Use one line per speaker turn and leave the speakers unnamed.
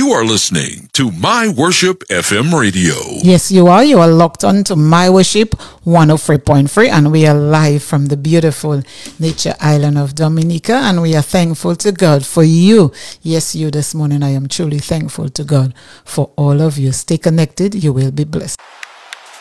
You are listening to My Worship FM Radio.
Yes, you are. You are locked on to My Worship 103.3, and we are live from the beautiful nature island of Dominica, and we are thankful to God for you. Yes, you this morning. I am truly thankful to God for all of you. Stay connected. You will be blessed.